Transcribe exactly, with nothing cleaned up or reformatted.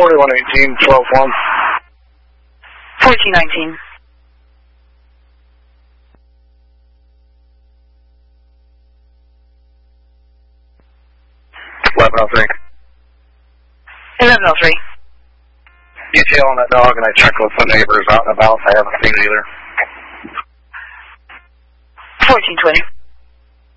forty-one eighteen, twelve one. fourteen nineteen. eleven oh three. eleven oh three. E T L on that dog, and I checked with the neighbors out and about. I haven't seen it either. fourteen twenty.